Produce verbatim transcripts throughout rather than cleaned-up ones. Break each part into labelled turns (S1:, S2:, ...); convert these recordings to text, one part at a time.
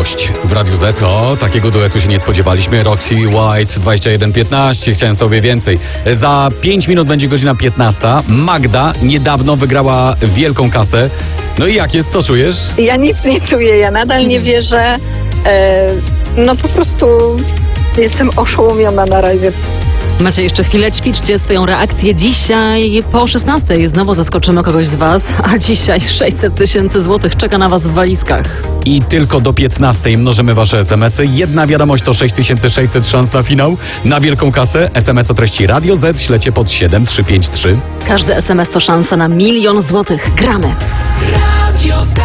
S1: nowość w Radiu Z. O, takiego duetu się nie spodziewaliśmy. Roxy White dwadzieścia jeden piętnaście. Chciałem sobie więcej. Za pięć minut będzie godzina piętnasta. Magda niedawno wygrała wielką kasę. No i jak jest? Co czujesz?
S2: Ja nic nie czuję. Ja nadal nie wierzę. E, no po prostu jestem oszołomiona na razie.
S3: Macie jeszcze chwilę, ćwiczcie swoją reakcję. Dzisiaj po szesnastej znowu zaskoczymy kogoś z was, a dzisiaj sześćset tysięcy złotych czeka na was w walizkach.
S1: I tylko do piętnastej mnożymy wasze esemesy. Jedna wiadomość to sześć tysięcy sześćset szans na finał, na wielką kasę. S M S o treści Radio Z ślecie pod siedem trzy pięć trzy.
S3: Każdy S M S to szansa na milion złotych. Gramy.
S4: Radio Z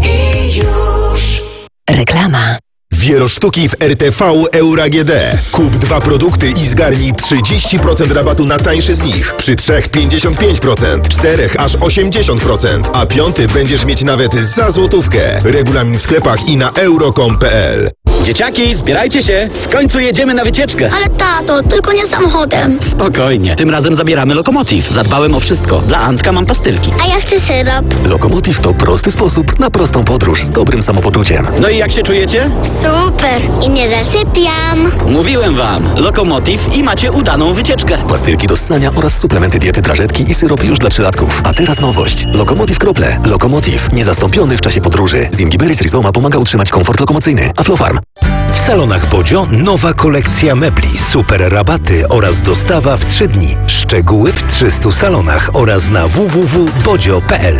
S4: i już.
S3: Reklama.
S5: Wierosztuki w R T V Euro A G D. Kup dwa produkty i zgarnij trzydzieści procent rabatu na tańszy z nich. Przy trzech pięćdziesiąt pięć procent, czterech aż osiemdziesiąt procent, a piąty będziesz mieć nawet za złotówkę. Regulamin w sklepach i na euro kropka com kropka p l.
S6: Dzieciaki, zbierajcie się! W końcu jedziemy na wycieczkę!
S7: Ale tato, tylko nie samochodem.
S6: Spokojnie, tym razem zabieramy Lokomotiv. Zadbałem o wszystko. Dla Antka mam pastylki.
S7: A ja chcę syrop.
S8: Lokomotiv to prosty sposób na prostą podróż z dobrym samopoczuciem.
S6: No i jak się czujecie?
S7: Super. I nie zasypiam.
S6: Mówiłem wam, Lokomotiv i macie udaną wycieczkę.
S8: Pastylki do ssania oraz suplementy diety, drażetki i syrop już dla trzylatków. A teraz nowość. Lokomotiv Krople. Lokomotiv. Niezastąpiony w czasie podróży. Zingiberis Rizoma pomaga utrzymać komfort lokomocyjny. Aflofarm.
S9: W salonach Bodzio nowa kolekcja mebli, super rabaty oraz dostawa w trzy dni. Szczegóły w trzystu salonach oraz na w w w kropka bodzio kropka p l.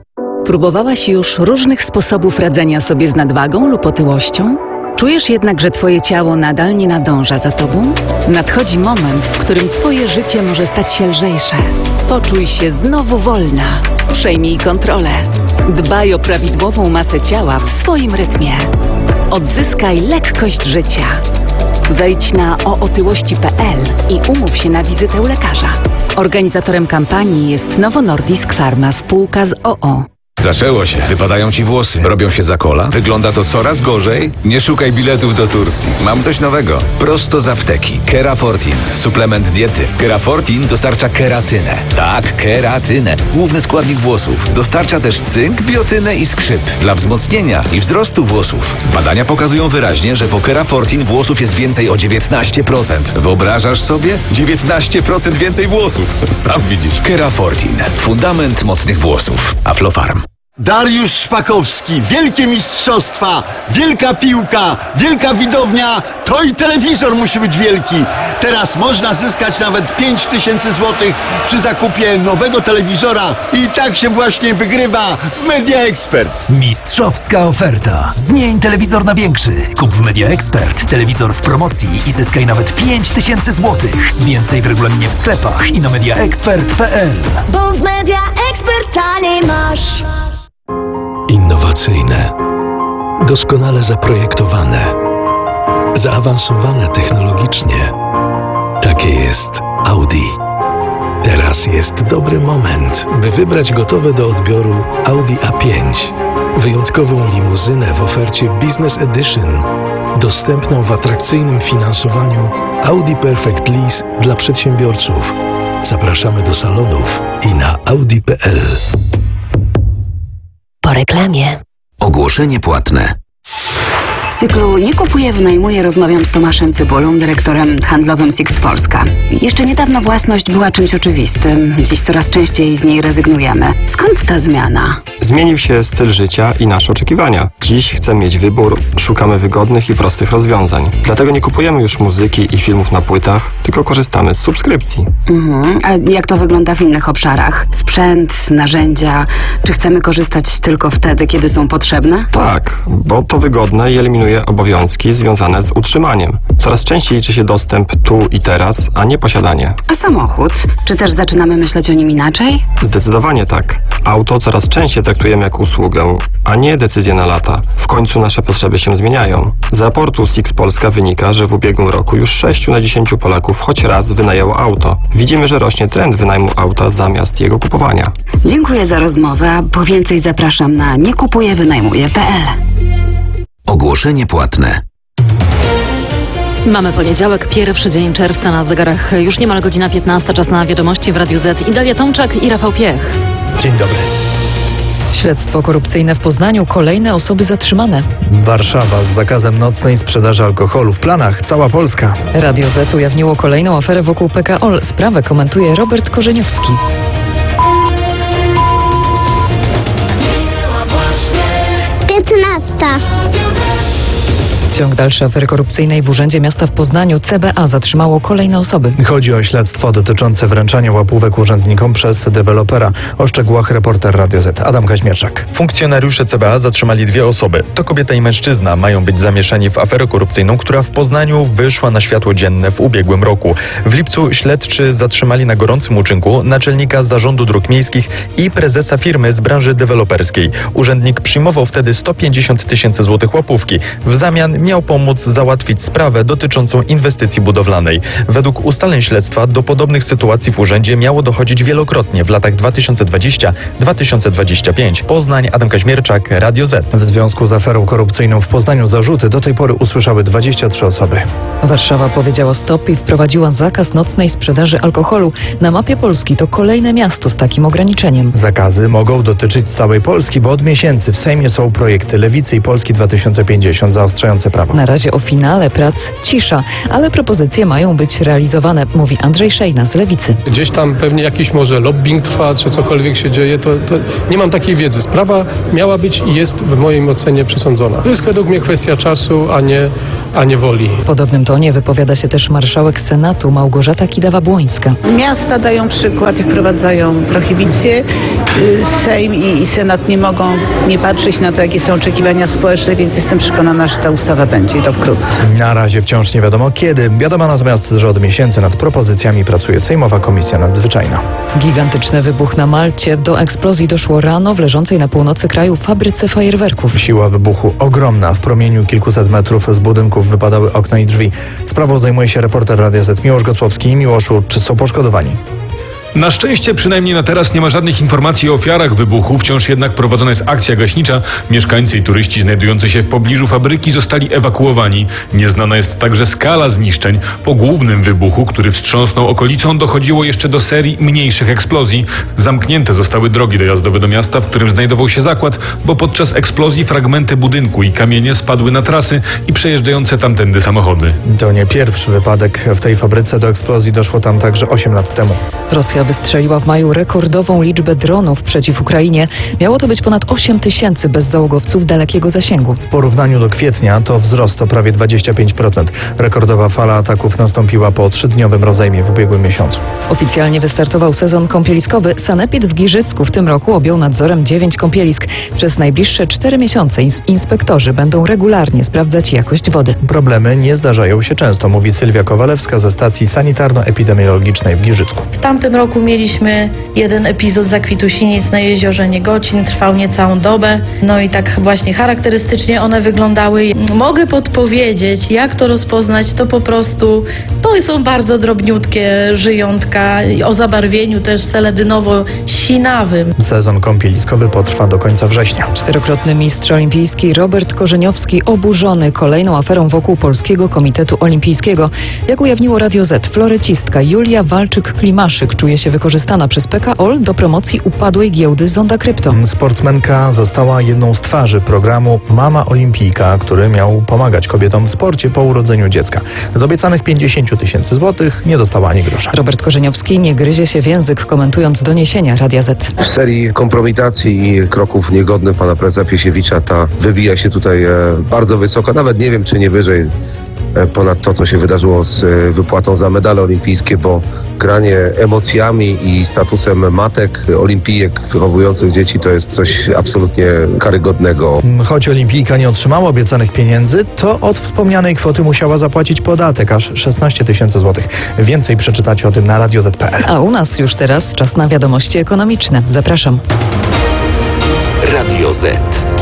S10: Próbowałaś już różnych sposobów radzenia sobie z nadwagą lub otyłością? Czujesz jednak, że twoje ciało nadal nie nadąża za tobą? Nadchodzi moment, w którym twoje życie może stać się lżejsze. Poczuj się znowu wolna. Przejmij kontrolę. Dbaj o prawidłową masę ciała w swoim rytmie. Odzyskaj lekkość życia. Wejdź na o otyłości kropka p l i umów się na wizytę u lekarza. Organizatorem kampanii jest Novo Nordisk Pharma, spółka z o o.
S11: Zaczęło się. Wypadają ci włosy. Robią się za kola. Wygląda to coraz gorzej. Nie szukaj biletów do Turcji. Mam coś nowego. Prosto z apteki. Kerafortin. Suplement diety. Kerafortin dostarcza keratynę. Tak, keratynę. Główny składnik włosów. Dostarcza też cynk, biotynę i skrzyp. Dla wzmocnienia i wzrostu włosów. Badania pokazują wyraźnie, że po Kerafortin włosów jest więcej o dziewiętnaście procent. Wyobrażasz sobie? dziewiętnaście procent więcej włosów. Sam widzisz. Kerafortin. Fundament mocnych włosów. Aflofarm.
S12: Dariusz Szpakowski, wielkie mistrzostwa, wielka piłka, wielka widownia, to i telewizor musi być wielki. Teraz można zyskać nawet pięć tysięcy złotych przy zakupie nowego telewizora i tak się właśnie wygrywa w Media Expert.
S9: Mistrzowska oferta. Zmień telewizor na większy. Kup w Media Expert telewizor w promocji i zyskaj nawet pięć tysięcy złotych. Więcej w regulaminie w sklepach i na media expert kropka p l.
S4: Bo w Media Expert taniej masz.
S13: Innowacyjne, doskonale zaprojektowane, zaawansowane technologicznie. Takie jest Audi. Teraz jest dobry moment, by wybrać gotowe do odbioru Audi A pięć. Wyjątkową limuzynę w ofercie Business Edition, dostępną w atrakcyjnym finansowaniu Audi Perfect Lease dla przedsiębiorców. Zapraszamy do salonów i na audi kropka p l.
S3: Po reklamie.
S14: Ogłoszenie płatne.
S15: W cyklu Nie kupuję, wynajmuję rozmawiam z Tomaszem Cybulą, dyrektorem handlowym Sixt Polska. Jeszcze niedawno własność była czymś oczywistym. Dziś coraz częściej z niej rezygnujemy. Skąd ta zmiana?
S16: Zmienił się styl życia i nasze oczekiwania. Dziś chcemy mieć wybór, szukamy wygodnych i prostych rozwiązań. Dlatego nie kupujemy już muzyki i filmów na płytach, tylko korzystamy z subskrypcji.
S15: Mhm. A jak to wygląda w innych obszarach? Sprzęt, narzędzia. Czy chcemy korzystać tylko wtedy, kiedy są potrzebne?
S16: Tak, bo to wygodne i eliminuje obowiązki związane z utrzymaniem. Coraz częściej liczy się dostęp tu i teraz, a nie posiadanie.
S15: A samochód? Czy też zaczynamy myśleć o nim inaczej?
S16: Zdecydowanie tak. Auto coraz częściej traktujemy jak usługę, a nie decyzję na lata. W końcu nasze potrzeby się zmieniają. Z raportu Sixt Polska wynika, że w ubiegłym roku już sześciu na dziesięciu Polaków choć raz wynajęło auto. Widzimy, że rośnie trend wynajmu auta zamiast jego kupowania.
S15: Dziękuję za rozmowę, a po więcej zapraszam na nie kupuję wynajmuję kropka p l.
S14: Ogłoszenie płatne.
S3: Mamy poniedziałek, pierwszy dzień czerwca, na zegarach już niemal godzina piętnasta, czas na wiadomości w Radiu Z. I Dalia Tomczak i Rafał Piech.
S9: Dzień dobry.
S17: Śledztwo korupcyjne w Poznaniu, kolejne osoby zatrzymane.
S18: Warszawa z zakazem nocnej sprzedaży alkoholu w planach, cała Polska.
S17: Radio Z ujawniło kolejną aferę wokół P K O L. Sprawę komentuje Robert Korzeniowski.
S7: piętnasta.
S17: Ciąg dalszy afery korupcyjnej w Urzędzie Miasta w Poznaniu. C B A zatrzymało kolejne osoby.
S18: Chodzi o śledztwo dotyczące wręczania łapówek urzędnikom przez dewelopera. O szczegółach reporter Radio Z Adam Kaźmierczak.
S19: Funkcjonariusze C B A zatrzymali dwie osoby. To kobieta i mężczyzna. Mają być zamieszani w aferę korupcyjną, która w Poznaniu wyszła na światło dzienne w ubiegłym roku. W lipcu śledczy zatrzymali na gorącym uczynku naczelnika Zarządu Dróg Miejskich i prezesa firmy z branży deweloperskiej. Urzędnik przyjmował wtedy sto pięćdziesiąt tysięcy złotych łapówki. W zamian miał pomóc załatwić sprawę dotyczącą inwestycji budowlanej. Według ustaleń śledztwa do podobnych sytuacji w urzędzie miało dochodzić wielokrotnie w latach dwa tysiące dwudziestym do dwa tysiące dwudziestego piątego. Poznań, Adam Kaźmierczak, Radio Z.
S18: W związku z aferą korupcyjną w Poznaniu zarzuty do tej pory usłyszały dwadzieścia trzy osoby.
S17: Warszawa powiedziała stop i wprowadziła zakaz nocnej sprzedaży alkoholu. Na mapie Polski to kolejne miasto z takim ograniczeniem.
S18: Zakazy mogą dotyczyć całej Polski, bo od miesięcy w Sejmie są projekty Lewicy i Polski dwa tysiące pięćdziesiąt zaostrzające prawo.
S17: Na razie o finale prac cisza, ale propozycje mają być realizowane, mówi Andrzej Szejna z Lewicy.
S20: Gdzieś tam pewnie jakiś może lobbying trwa, czy cokolwiek się dzieje, to, to nie mam takiej wiedzy. Sprawa miała być i jest w mojej ocenie przesądzona. To jest według mnie kwestia czasu, a nie, a nie woli.
S17: W podobnym tonie wypowiada się też marszałek Senatu Małgorzata Kidawa-Błońska.
S21: Miasta dają przykład i wprowadzają prohibicję. Sejm i, i Senat nie mogą nie patrzeć na to, jakie są oczekiwania społeczne, więc jestem przekonana, że ta ustawa będzie i to wkrótce.
S18: Na razie wciąż nie wiadomo kiedy. Wiadomo natomiast, że od miesięcy nad propozycjami pracuje Sejmowa Komisja Nadzwyczajna.
S17: Gigantyczny wybuch na Malcie. Do eksplozji doszło rano w leżącej na północy kraju fabryce fajerwerków.
S18: Siła wybuchu ogromna. W promieniu kilkuset metrów z budynków wypadały okna i drzwi. Sprawą zajmuje się reporter Radia Z Miłosz Gocłowski. Miłoszu, czy są poszkodowani?
S22: Na szczęście przynajmniej na teraz nie ma żadnych informacji o ofiarach wybuchu, wciąż jednak prowadzona jest akcja gaśnicza. Mieszkańcy i turyści znajdujący się w pobliżu fabryki zostali ewakuowani. Nieznana jest także skala zniszczeń. Po głównym wybuchu, który wstrząsnął okolicą, dochodziło jeszcze do serii mniejszych eksplozji. Zamknięte zostały drogi dojazdowe do miasta, w którym znajdował się zakład, bo podczas eksplozji fragmenty budynku i kamienie spadły na trasy i przejeżdżające tamtędy samochody.
S18: To nie pierwszy wypadek w tej fabryce. Do eksplozji doszło tam także osiem lat temu.
S17: Rosja wystrzeliła w maju rekordową liczbę dronów przeciw Ukrainie. Miało to być ponad osiem tysięcy bezzałogowców dalekiego zasięgu.
S18: W porównaniu do kwietnia to wzrost o prawie dwadzieścia pięć procent. Rekordowa fala ataków nastąpiła po trzydniowym rozejmie w ubiegłym miesiącu.
S17: Oficjalnie wystartował sezon kąpieliskowy. Sanepid w Giżycku w tym roku objął nadzorem dziewięć kąpielisk. Przez najbliższe cztery miesiące inspektorzy będą regularnie sprawdzać jakość wody.
S18: Problemy nie zdarzają się często, mówi Sylwia Kowalewska ze stacji sanitarno-epidemiologicznej w Giżycku.
S23: W tamtym roku mieliśmy jeden epizod zakwitu sinic na jeziorze Niegocin, trwał niecałą dobę. No i tak właśnie charakterystycznie one wyglądały. Mogę podpowiedzieć, jak to rozpoznać, to po prostu to są bardzo drobniutkie żyjątka o zabarwieniu też seledynowo-sinawym.
S18: Sezon kąpieliskowy potrwa do końca września.
S17: Czterokrotny mistrz olimpijski Robert Korzeniowski oburzony kolejną aferą wokół Polskiego Komitetu Olimpijskiego. Jak ujawniło Radio Z, florecistka Julia Walczyk-Klimaszyk czuje się wykorzystana przez P K O L do promocji upadłej giełdy Zonda Krypto.
S18: Sportsmenka została jedną z twarzy programu Mama Olimpijka, który miał pomagać kobietom w sporcie po urodzeniu dziecka. Z obiecanych pięćdziesiąt tysięcy złotych nie dostała ani grosza.
S17: Robert Korzeniowski nie gryzie się w język, komentując doniesienia Radia Z.
S24: W serii kompromitacji i kroków niegodnych pana prezesa Piesiewicza ta wybija się tutaj e, bardzo wysoko, nawet nie wiem czy nie wyżej ponad to, co się wydarzyło z wypłatą za medale olimpijskie, bo granie emocjami i statusem matek olimpijek wychowujących dzieci to jest coś absolutnie karygodnego.
S18: Choć olimpijka nie otrzymała obiecanych pieniędzy, to od wspomnianej kwoty musiała zapłacić podatek, aż szesnaście tysięcy złotych. Więcej przeczytacie o tym na radio zet kropka pe el.
S17: A u nas już teraz czas na wiadomości ekonomiczne. Zapraszam.
S25: Radio Z.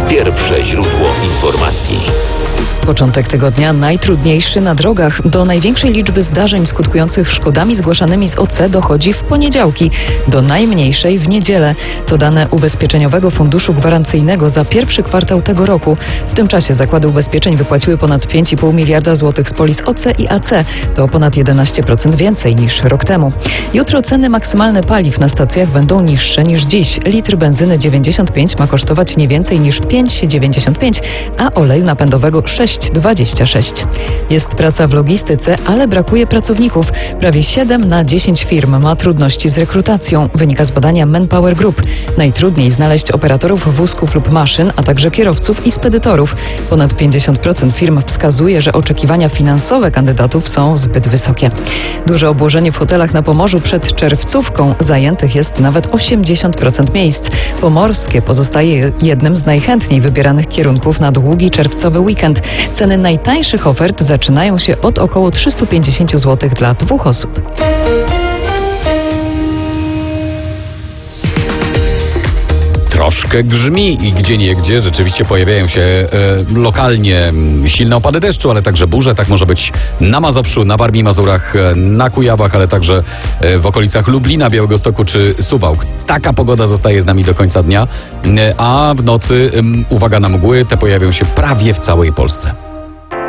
S1: Pierwsze źródło informacji.
S17: Początek tygodnia najtrudniejszy na drogach. Do największej liczby zdarzeń skutkujących szkodami zgłaszanymi z O C dochodzi w poniedziałki, do najmniejszej w niedzielę. To dane Ubezpieczeniowego Funduszu Gwarancyjnego za pierwszy kwartał tego roku. W tym czasie zakłady ubezpieczeń wypłaciły ponad pięć i pół miliarda złotych z polis O C i A C. To ponad jedenaście procent więcej niż rok temu. Jutro ceny maksymalne paliw na stacjach będą niższe niż dziś. Litr benzyny dziewięćdziesiąt pięć ma kosztować nie więcej niż pięć dziewięćdziesiąt pięć, a oleju napędowego sześć dwadzieścia sześć. Jest praca w logistyce, ale brakuje pracowników. Prawie siedem na dziesięć firm ma trudności z rekrutacją, wynika z badania Manpower Group. Najtrudniej znaleźć operatorów wózków lub maszyn, a także kierowców i spedytorów. Ponad pięćdziesiąt procent firm wskazuje, że oczekiwania finansowe kandydatów są zbyt wysokie. Duże obłożenie w hotelach na Pomorzu przed czerwcówką. Zajętych jest nawet osiemdziesiąt procent miejsc. Pomorskie pozostaje jednym z najchętniej wybieranych kierunków na długi czerwcowy weekend. Ceny najtańszych ofert zaczynają się od około trzysta pięćdziesiąt złotych dla dwóch osób.
S2: Troszkę grzmi i gdzieniegdzie rzeczywiście pojawiają się e, lokalnie silne opady deszczu, ale także burze. Tak może być na Mazowszu, na Warmii i Mazurach, na Kujawach, ale także e, w okolicach Lublina, Białegostoku czy Suwałk. Taka pogoda zostaje z nami do końca dnia, e, a w nocy, e, uwaga na mgły, te pojawią się prawie w całej Polsce.